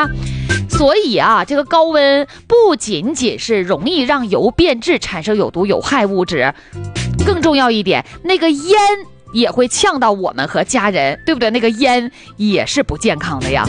吧？所以啊，这个高温不仅仅是容易让油变质，产生有毒有害物质，更重要一点，那个烟也会呛到我们和家人，对不对？那个烟也是不健康的呀。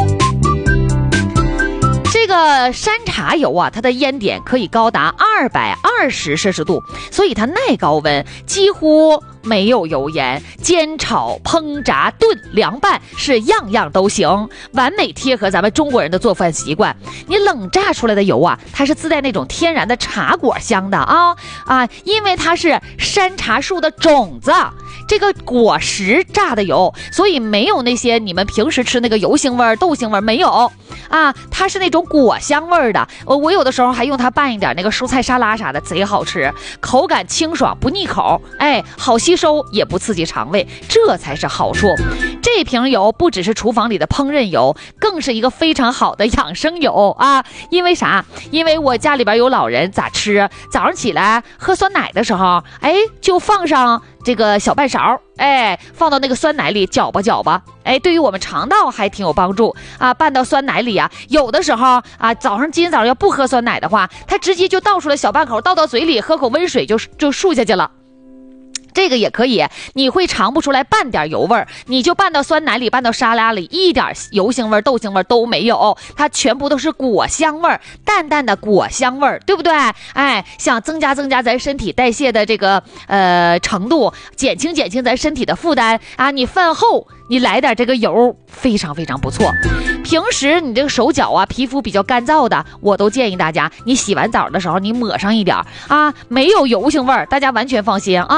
这个山茶油啊，它的烟点可以高达220摄氏度，所以它耐高温，几乎没有油烟，煎炒烹炸炖凉拌是样样都行，完美贴合咱们中国人的做饭习惯。你冷榨出来的油啊，它是自带那种天然的茶果香的因为它是山茶树的种子，这个果实榨的油，所以没有那些你们平时吃那个油腥味豆腥味没有它是那种果香味的。我有的时候还用它拌一点那个蔬菜沙拉啥的，贼好吃，口感清爽不腻口，好吸收也不刺激肠胃，这才是好处。这瓶油不只是厨房里的烹饪油，更是一个非常好的养生油因为啥？因为我家里边有老人，咋吃？早上起来喝酸奶的时候，就放上这个小半勺，放到那个酸奶里搅吧搅吧，对于我们肠道还挺有帮助拌到酸奶里有的时候今天早上要不喝酸奶的话，他直接就倒出来小半口，倒到嘴里喝口温水就漱下去了。这个也可以，你会尝不出来半点油味，你就拌到酸奶里，拌到沙拉里，一点油腥味豆腥味都没有，它全部都是果香味，淡淡的果香味，对不对？想增加咱身体代谢的这个程度，减轻咱身体的负担你饭后你来点这个油，非常非常不错。平时你这个手脚皮肤比较干燥的，我都建议大家，你洗完澡的时候你抹上一点没有油腥味，大家完全放心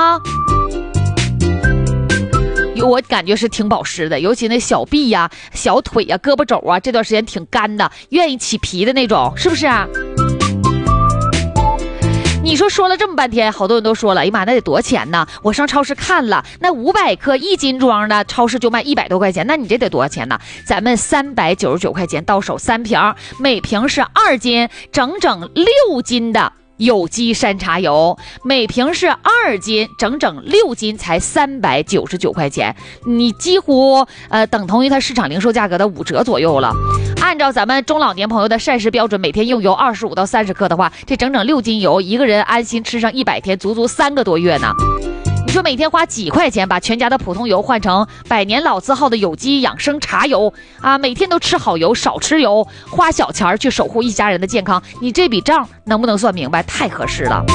我感觉是挺保湿的，尤其那小臂小腿胳膊肘这段时间挺干的，愿意起皮的那种，是不是你说了这么半天，好多人都说了，哎呀妈，那得多少钱呢？我上超市看了，那500克1斤装的，超市就卖100多块钱，那你这得多少钱呢？咱们399块钱到手3瓶，每瓶是2斤，整整6斤的有机山茶油，每瓶是2斤，整整6斤才399块钱，你几乎等同于它市场零售价格的5折左右了。按照咱们中老年朋友的膳食标准，每天用油25到30克的话，这整整6斤油，一个人安心吃上100天，足足3个多月呢。你说每天花几块钱把全家的普通油换成100年老字号的有机养生茶油每天都吃好油，少吃油，花小钱去守护一家人的健康，你这笔账能不能算明白？太合适了。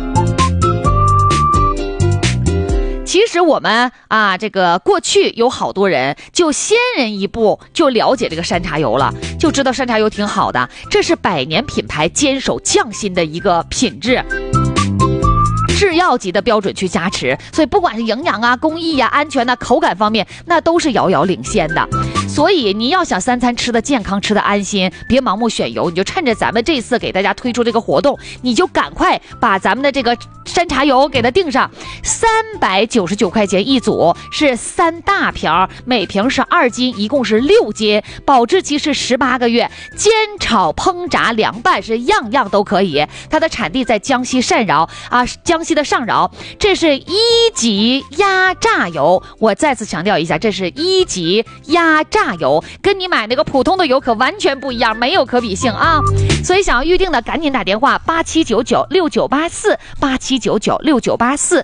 其实我们这个过去有好多人就先人一步就了解这个山茶油了，就知道山茶油挺好的，这是100年品牌坚守匠心的一个品质，制药级的标准去加持，所以不管是营养工艺安全口感方面，那都是遥遥领先的。所以你要想3餐吃的健康，吃的安心，别盲目选油，你就趁着咱们这次给大家推出这个活动，你就赶快把咱们的这个山茶油给它定上，399块钱一组，是3大瓶，每瓶是2斤，一共是6斤，保质期是18个月，煎炒烹炸凉拌是样样都可以。它的产地在江西上饶江西的上饶，这是1级压榨油，我再次强调一下，这是1级压榨油，跟你买那个普通的油可完全不一样，没有可比性所以想要预定的赶紧打电话87996984 87996984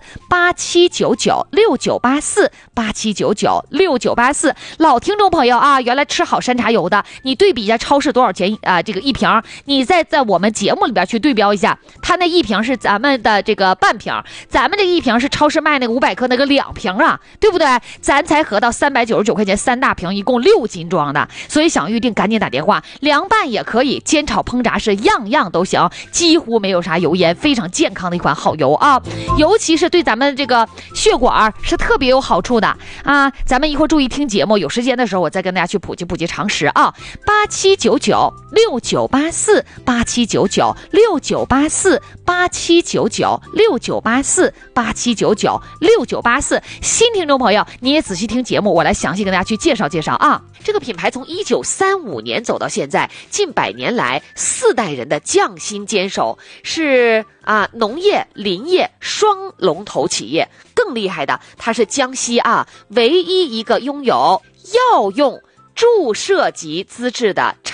87996984 87996984。老听众朋友原来吃好山茶油的，你对比一下超市多少钱这个一瓶，你再在我们节目里边去对标一下，它那一瓶是咱们的这个半瓶，咱们这一瓶是超市卖那个500克那个2瓶对不对？咱才合到399块钱3大瓶，一共6斤装的，所以想预定赶紧打电话，凉拌也可以，煎炒烹炸是样样都行，几乎没有啥油烟，非常健康的一款好油尤其是对咱们这个血管是特别有好处的咱们一会儿注意听节目，有时间的时候我再跟大家去普及常识87996984 87996984 87996984 87996984。新听众朋友你也仔细听节目，我来详细跟大家去介绍这个品牌从1935年走到现在，近100年来4代人的匠心坚守，是农业林业双龙头企业。更厉害的，它是江西唯一一个拥有药用注射级资质的